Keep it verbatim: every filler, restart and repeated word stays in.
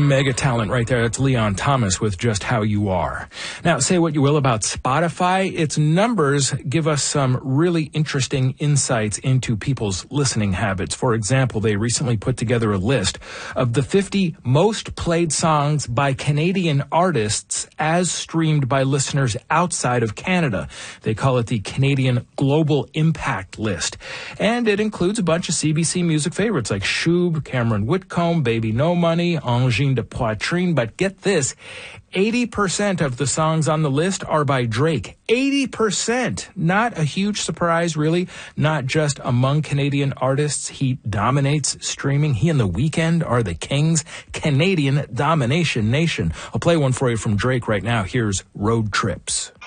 mega talent right there. That's Leon Thomas with Just How You Are. Now, say what you will about Spotify, its numbers give us some really interesting insights into people's listening habits. For example, they recently put together a list of the fifty most played songs by Canadian artists as streamed by listeners outside of Canada. They call it the Canadian Global Impact List. And it includes a bunch of C B C music favorites like Shub, Cameron Whitcomb, Baby No Money, Angine de Poitrine. But get this, eighty percent of the songs on the list are by Drake. eighty percent! Not a huge surprise, really. Not just among Canadian artists. He dominates streaming. He and The Weeknd are the kings. Canadian domination nation. I'll play one for you from Drake right now. Here's Road Trips.